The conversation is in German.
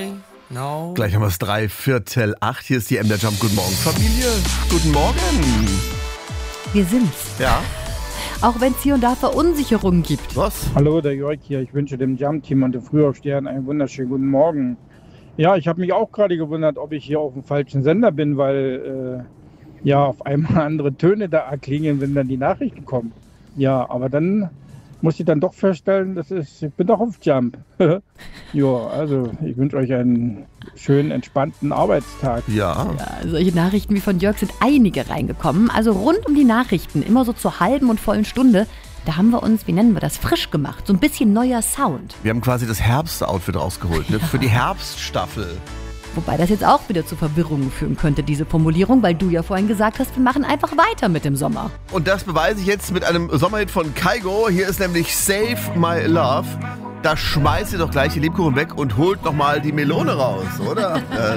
Gleich haben wir es 7:45. Hier ist die MDR Jump. Guten Morgen, Familie. Guten Morgen. Wir sind's. Ja. Auch wenn es hier und da Verunsicherungen gibt. Was? Hallo, der Jörg hier. Ich wünsche dem Jump-Team und den Frühaufstehern einen wunderschönen guten Morgen. Ja, ich habe mich auch gerade gewundert, ob ich hier auf dem falschen Sender bin, weil auf einmal andere Töne da erklingen, wenn dann die Nachrichten kommen. Ja, aber dann muss ich dann doch feststellen, ich bin doch auf Jump. Ja, also ich wünsche euch einen schönen, entspannten Arbeitstag. Ja. Ja, solche Nachrichten wie von Jörg sind einige reingekommen. Also rund um die Nachrichten, immer so zur halben und vollen Stunde, da haben wir uns, wie nennen wir das, frisch gemacht. So ein bisschen neuer Sound. Wir haben quasi das Herbst-Outfit rausgeholt, ne? Für die Herbststaffel. Wobei das jetzt auch wieder zu Verwirrungen führen könnte, diese Formulierung, weil du ja vorhin gesagt hast, wir machen einfach weiter mit dem Sommer. Und das beweise ich jetzt mit einem Sommerhit von Kygo. Hier ist nämlich Save My Love. Da schmeißt ihr doch gleich die Lebkuchen weg und holt nochmal die Melone raus, oder?